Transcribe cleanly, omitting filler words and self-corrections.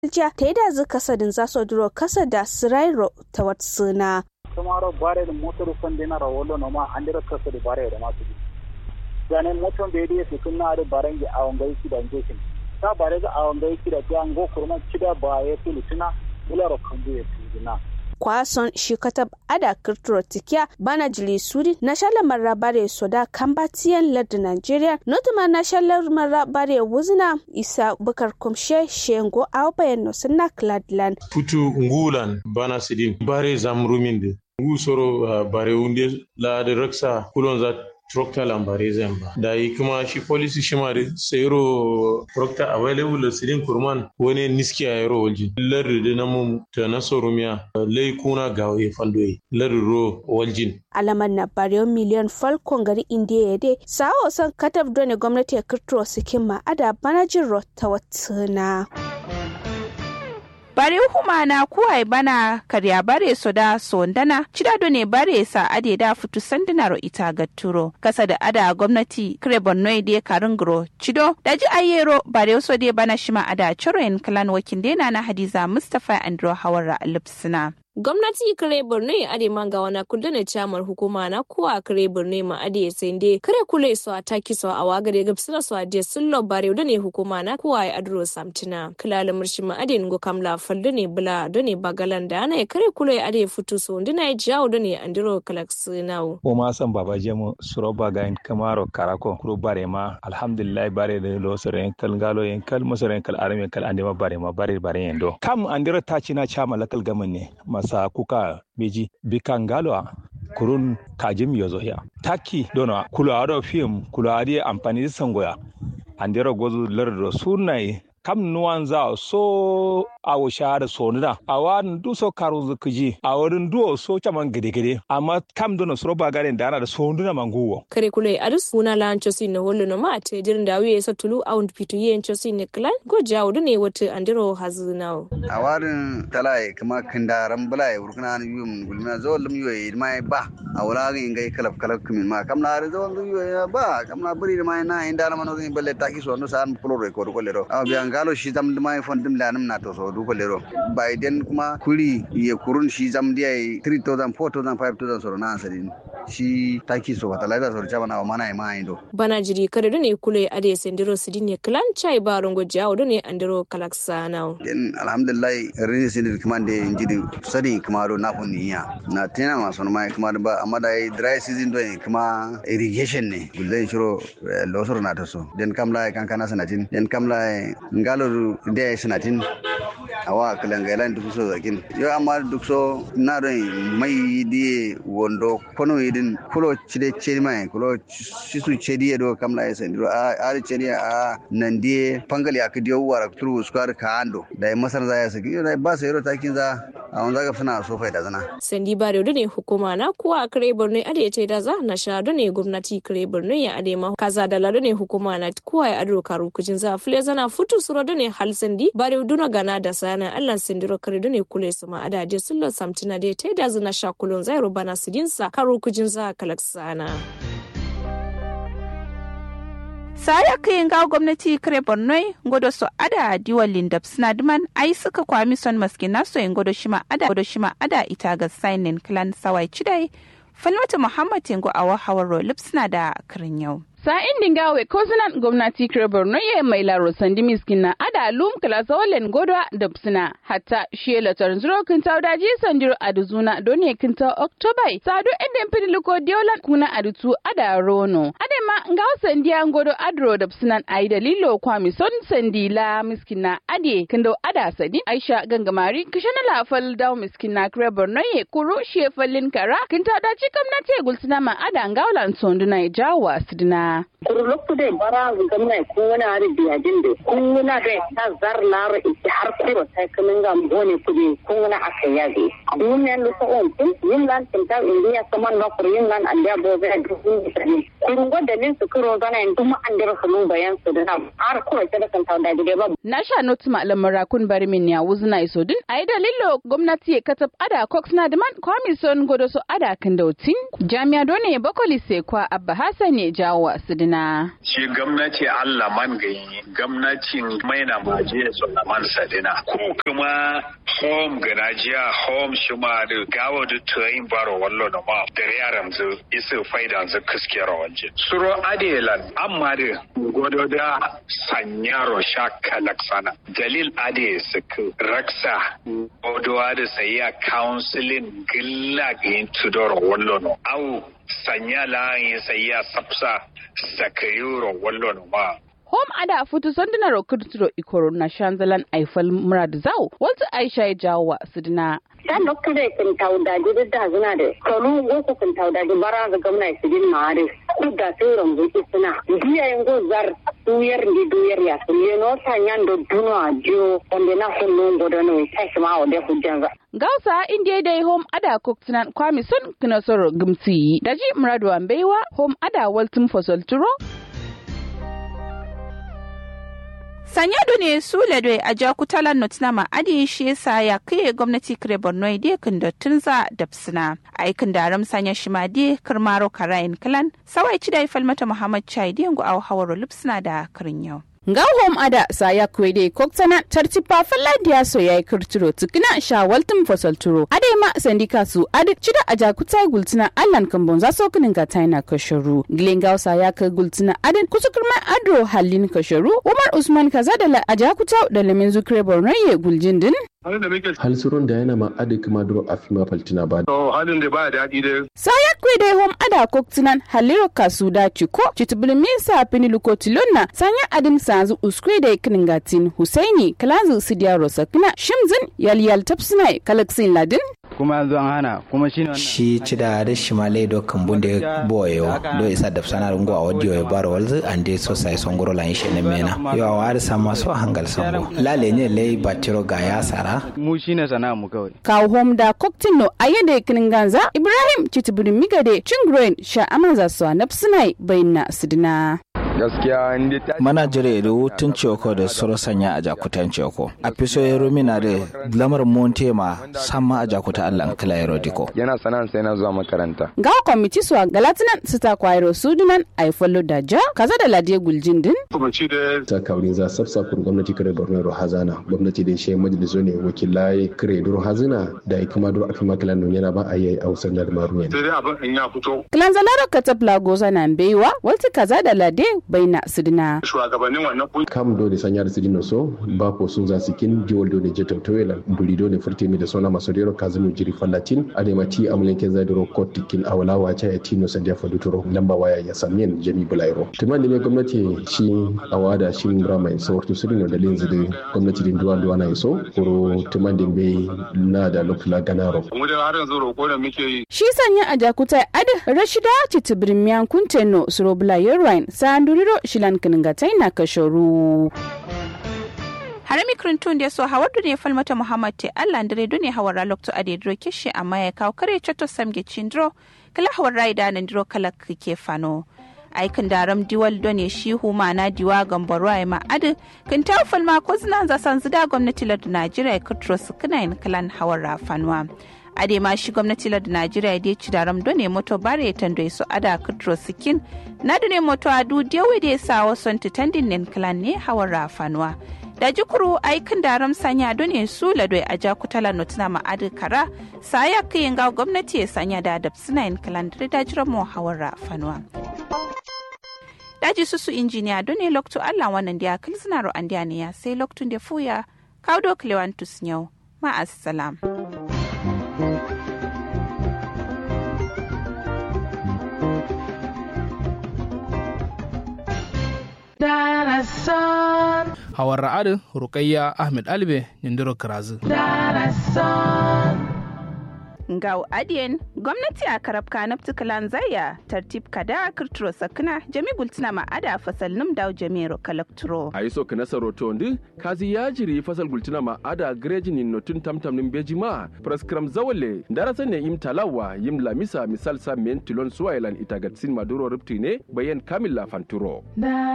ja ta yi da zu kasadin za su duro kasa da sirairo ta watsuna. Tomorrow bare da motor fundina rawolo no ma andira kasa da bare da masu. Zane motor da yake su kunna da barangi a wangai ki da ngekin. Ta bare ga a wangai ki da jango kurma kida ba ya tulutuna ulara kandu ya tuzina. Kwason shi katab ada kirturo tikiya bana jili suri na shalar marabare soda kambatiyan lardin Nigeria notuma na shalar marabare wuzina isa bukar kumshe shengo au bayan nosinna Cladland. Putu ngulan bana sidin bare zamruminde ngu soro bare unde la de raksa kulon za Proctor lambare zamba da yi kuma shi policy shi ma da sayro Proctor available sidin kurman wani niski a yaro walji lardi da namun ta nasorumiya lai kuna gawaye fandoyi lardi ro waljin alaman na bariyon miliyan falcon gari indiya ya dai sawo san katab dole gwamnati ya kirturo sikin ma ada banajin rota watsuna. Bare humana kuwai bana karya bare soda sondana cidado ne bare sa ade da fitu sandinaro ita gatturo kasa da ada gwamnati kire Borno de karingro cido daji ayero bare so de bana shima ada chiroen clan wakin dena na Hadiza Mustafa Andro Hawara Lipsina. Gwamnati kare Borno ya ade manga wana kudana chamar hukuma na kuwa kare Borno ma ade sende kare kule so ataki so awagare gabsina so ade sullo bare dane hukuma na kuwa ya adro samtina kilala murshi ma ade ngo kamla faldane bula dane bagalan da ana kare kule ade futu so ndina ya jawo dane andiro kalaksinawo o ma san babaje mu suroba ga in kamaro karako kuro bare ma alhamdulillah bare da lo sore kal galo en kal musore kal arame kal andema bare ma bare yendo kam andiro tachi na chama lakal gamanne masa kuka beji bikangalwa kurun kajim yozoya taki dona kula ado film kula adi amfani sangoya andero gozu lerdo sunai kam nuwanza so awo shahada sonida awan du so karun kiji awarin duo so chaman gede amma kam dono so ba garen dana da sonduna manguwo kare kule adus una lan chosi ne hollo no ma te jirin da wiye so tulu awund pitu yen chosi ne klan go jawo ne wata andiro hazunawo awarin talai kuma kindaran bulai urkuna ni yum gulma zo lum yoy mai ba awala ngai kalab kumin ma kam na zo lum yoy ba kam na buri mai na indala mano ni balle taki so no san pulo record ko lero galo shi zam mai fondim lanum na to so du ko lero Biden kuma kuri ye kurun shi zam dia 3000 4000 5000 so na asadin shi taki so wata laida so chama na mana ma indo bana jiri kare ne kule ade sendiro sidine clan chai barongo jawo ne andiro kalaksa now den alhamdulillah rin sindir kuma de injidi sadi kuma do na funniya na tena ma son mai kuma ba amma da dry season do kuma irrigation ne gulle shiro losor na to so den kamla kankana sanatin den kamla ngalo de sanatin awa kalangailan duk so zakin yo amma duk so na don mai die wondo kono idin kulo chide chema kulo sisu chedi do kamla esendiro a chedi a nandie pangali akdiyo wara turu square kaando da masar za ya saki yo ba sai ro takin za a wanda ga fana so faida zana sendi bare do ne hukuma na kuwa kare Borno ade ce da za na sha do ne gwamnati kare Borno ya ade ma kaza da lado ne hukuma na kuwa ya ado karu kujin za fule zana futu suro do ne hal sendi bare do na gana da sana Allah sendiro kare do ne kule sama adaje sullo samtina de te da zana sha kulon zai rubana sidinsa karu kujin za kalaksana saya kayan gawo gwamnati kare Borno ngodo so ada diwalin da snadman ai suka kwami son maske naso yin ngodo shima ada ita ga signin clan sawai chidai Falmata Muhammad Tingo awa hawaro lipsna da karin yau Sa'in dingawe kosunan gwamnati kare Borno ya mai laro sandi miskin na ada lum kala zawalen godwa da psina hatta shela tarzuro kinta daji sandiro aduzuna doni kinta Oktobai sadu eden pidiluko diolan kuna adutu ada rono ade ma ngaw sandiya godo adro da psinan ai dalilo kwami son sandila miskin na ade kindo ada sadi Aisha gangamari kishana lafal daw miskin na kare Borno ya kuru shefalin kara kinta daji kamnati gulsina ma ada ngawlan sonduna jawa sidina kurulukku de bara gamna ko wani ari biyajin de kun wani da ta zarnar ita har kuro sai kamin ga bone kudi kun wani aka yaje mun ne lu so on yin lan tinta indiya saman na kurin lan anda bo ga dukun ne kun goda nin su kuro zana in duma an da sun bayan su da har kuro ta kan ta da de ba na sha not malamara kun bari min ya wuzna isodin ai dalilo gwamnati ya katab ada coxna demand commission godo so ada kan dautin jami'a done bakoli sai kwa abba hasan ne jawas sidina. Shi gwamnati Allah man gayi gwamnatin mai na maje su na man sadina. Ko kuma home ganajiya home shima da gawo da tuyin baro wallo na ma da yaran zu isu faidan zu kuskiyar wanje. Suro adelan amma da godo da sanyaro shaka laksana. Dalil ade suku raksa godowa da sayya counseling gilla gayin tudoro wallo no. Au sanya layin sayya sapsa sakayuro wallo no ma. Home ada futu sonduna rokudro ikoro na shanzalan aifal murad zau wata Aisha ya jawo sidina. Dan doktor da kun tauda ji da zuna da kanu go kun tauda ji bara ga gwamna sidin mare da sai rango isina biya yango zar duyar ya sun no sanyan do duno ajo onde na hunno godono sai ma ode hujjanza. Gausa indiya dai home ada koktunan kwami sun kina soro gumsi daji muradu ambeiwa home ada waltum fosolturo. Sanyado ne su ladwe a jakutalan notnama adi shi yasa ya kai gwamnati kare Borno da kan da tunza da psina aikin da ram sanya shimadi karmaro karayin kalan sawai ci da falmata Muhammad Chaidi ngu au hawaro lipsina da karin yau. Nga hom ada saya kwede koktana tartipa faladiya so yayi kirturo tukina shawaltum fosalturo ade ma sandika su ade cida aja kutai gultina allan kambon za so kinin ga taina kasharu glengaw saya ka gultina ade kusukurma adro halin kasharu Umar Usman kaza da aja kutai da lemin zukre Borno ye guljindin hal surun da yana ma ade kuma duro afima faltina ba halin da ba daɗi dai saya kwede hom ada koktinan haliro kasuda chiko chitubulmin sa piniluko tilonna sanya adin sanzu uskwe da kiningatin Husaini kalanzu sidiya rosakina shimzin yalyal tapsinai kalaksin ladin kuma yanzu an hana kuma shi ci da shimale do kambunde boyo do isa da sana rungo a audio ya baro walzu ande so sai songoro lan shi ne mena yo awar sama so hangal sambo lale ne lei batiro ga ya sara mu shine sana mu kawai kaw hom da koktino ayede kininganza Ibrahim chitubudin migade chingroin sha amaza so napsinai bayna sidina gaskiya mana jire da hutun ciyoko da soro sanya a jakutan ciyoko a fiso ya romina da lamar montema sama a jakuta allah kila ya rodiko yana sanan sai na zuwa makaranta ga kwamiti su galatinan su ta kwairo sudunan a follow da ja kaza da ladiye guljindin ta kaurin za safsafin gwamnati kare Borno ro hazana gwamnati da shi majaliso ne wakilai kare duro hazina da kuma duro afi makilan non yana ba a yi a wasan da maru ne sai dai abin in ya fito kilan zalaro katabla goza na beiwa walti kaza da ladiye baina sidina shugabannin wannan kam do da sanyar sidina so ba ko sun za sikin jiwol do da jeta toyela buri do da furtemi da sona masodero kazinu jiri fallatin ademati amulenke zadiro kotikin awala wacha ya tino sandia faduturo lamba waya ya samien jami bulairo tumani ne gwamnati shi awada shi mrama so to sidina da linzi da gwamnati din duwa na iso koro tumani be na da lokula ganaro mu da har yanzu roko da muke yi shi sanya a jakuta ad rashida titibirmiyan kunteno surobla yerwine sanduriro shilan kiningatai na kashoru harami krintun da so hawar ne falmata Muhammad te Allah dare dune hawar lokto ade dro kishi amma ya kawo kare chato samge chindro kala hawar raida nan dro kala kike fano aikin daram diwal done shi huma na diwa gambarwa ma ade kin ta falma ko zina za san zida gwamnati lad Najeriya kutro su kana in kalan hawar rafanwa ade ma shi gwamnati lad Najeriya dai ci daram done moto bare tando su ada kutro sikin na dune moto adu dewe da sa wason titandin nen kalan ne hawar rafanwa da jikuru aikin daram sanya done su ladoi a jakutala notuna ma'adu kara saya kiyin ga gwamnati ya sanya da adabsina in kalandar da jiran mu hawar fanwa daji susu injiniya done lokto Allah wannan da kilsina ro andiya ne ya sai loktun da fuya kaudo klewantus nyau ma assalam Hawar ra'adin Rukayya Ahmed Albe Nindiro Karazu. Ngau adiyen gwamnati a karabka na ptikalan zaya tartib kada kirturo sakna jami gultina ma ada fasal num daw jamiro kalakturo ayi so kana saroto ndi kazi yajiri fasal gultina ma ada grejin nin notun tamtam nim bejima praskram zawale darasa ne im talawa yim lamisa misal sa men tilon suwailan itagatsin maduro ruptine bayan kamilla fanturo